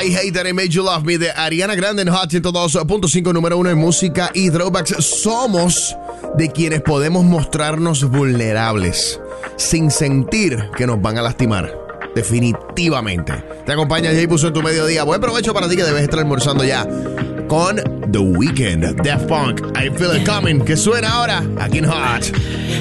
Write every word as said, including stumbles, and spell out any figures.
I Hate That I Made You Love Me de Ariana Grande en Hot ciento dos punto cinco, número uno en música y throwbacks. Somos de quienes podemos mostrarnos vulnerables sin sentir que nos van a lastimar. Definitivamente. Te acompaña Jay Puso en tu mediodía. Buen provecho para ti que debes estar almorzando ya con The Weeknd, Daft Punk, I Feel It Coming, que suena ahora aquí en Hot.